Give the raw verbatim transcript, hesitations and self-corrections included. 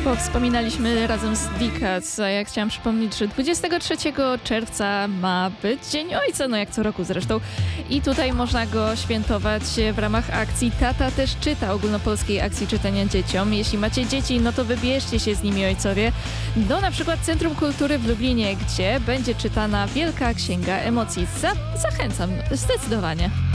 Bo wspominaliśmy razem z Dicas, a ja chciałam przypomnieć, że dwudziestego trzeciego czerwca ma być Dzień Ojca, no jak co roku zresztą. I tutaj można go świętować w ramach akcji Tata też czyta, ogólnopolskiej akcji czytania dzieciom. Jeśli macie dzieci, no to wybierzcie się z nimi, ojcowie, do na przykład Centrum Kultury w Lublinie, gdzie będzie czytana Wielka Księga Emocji. Za- zachęcam, zdecydowanie.